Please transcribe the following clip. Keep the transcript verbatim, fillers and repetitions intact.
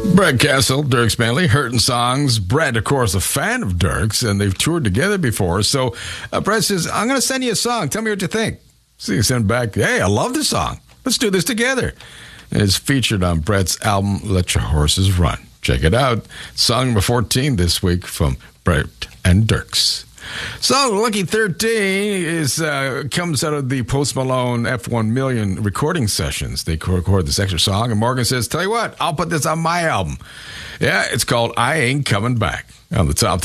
Brett Castle, Dirks Bentley, Hurtin' Songs. Brett, of course, a fan of Dirks, and they've toured together before. So uh, Brett says, I'm going to send you a song. Tell me what you think. So you send back, hey, I love this song. Let's do this together. And it's featured on Brett's album, Let Your Horses Run. Check it out. Song number fourteen this week from Brett and Dirks. Song Lucky thirteen is uh, comes out of the Post Malone F one Million recording sessions. They record this extra song, and Morgan says, tell you what, I'll put this on my album. Yeah, it's called I Ain't Coming Back. On the top